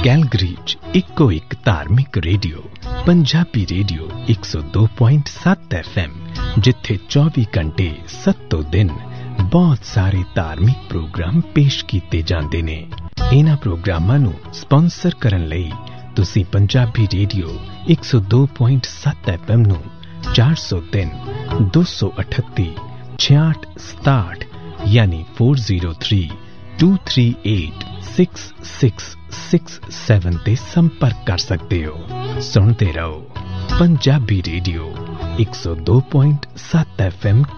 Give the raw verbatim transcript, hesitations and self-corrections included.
Calgary 'ਚ ਇੱਕੋ ਇੱਕ ਧਾਰਮਿਕ ਰੇਡੀਓ ਪੰਜਾਬੀ ਰੇਡੀਓ ਇੱਕ ਸੌ ਦੋ ਪੁਆਇੰਟ ਸੱਤ ਐਫ ਐਮ, ਜਿੱਥੇ ਚੌਵੀ ਘੰਟੇ ਸੱਤੋਂ ਦਿਨ ਬਹੁਤ ਸਾਰੇ ਧਾਰਮਿਕ ਪ੍ਰੋਗਰਾਮ ਪੇਸ਼ ਕੀਤੇ ਜਾਂਦੇ ਨੇ। ਇਹਨਾਂ ਪ੍ਰੋਗਰਾਮਾਂ ਨੂੰ ਸਪਾਂਸਰ ਕਰਨ ਲਈ ਤੁਸੀਂ ਪੰਜਾਬੀ ਰੇਡੀਓ ਇੱਕ ਸੌ ਦੋ ਪੁਆਇੰਟ ਸੱਤ ਐਫ ਐਮ ਨੂੰ ਚਾਰ ਸੌ ਤਿੰਨ ਦੋ ਸੌ ਅਠੱਤੀ ਛਿਆਹਠ ਸਤਾਹਠ ਯਾਨੀ ਚਾਰ ਜ਼ੀਰੋ ਤਿੰਨ ਦੋ ਤਿੰਨ ਅੱਠ ਛੇ ਛੇ ਛੇ ਸੱਤ ਤੇ ਸੰਪਰਕ ਕਰ ਸਕਦੇ ਹੋ। ਸੁਣਦੇ ਰਹੋ ਪੰਜਾਬੀ ਰੇਡੀਓ ਇੱਕ ਸੌ ਦੋ ਪੁਆਇੰਟ ਸੱਤ ਐਫ ਐਮ